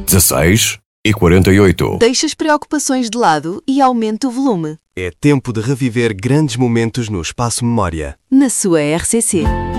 16h48. Deixa as preocupações de lado e aumenta o volume. É tempo de reviver grandes momentos no Espaço Memória. Na sua RCC.